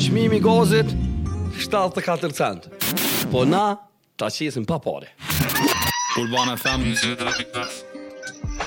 Çmimi i gazit 74 cent. Po na ta qesim pa pare. Urbana FM